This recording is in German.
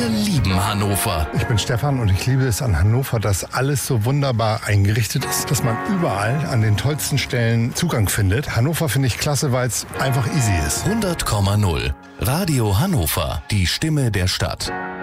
lieben Hannover. Ich bin Stefan und ich liebe es an Hannover, dass alles so wunderbar eingerichtet ist, dass man überall an den tollsten Stellen Zugang findet. Hannover finde ich klasse, weil es einfach easy ist. 100,0 Radio Hannover, die Stimme der Stadt.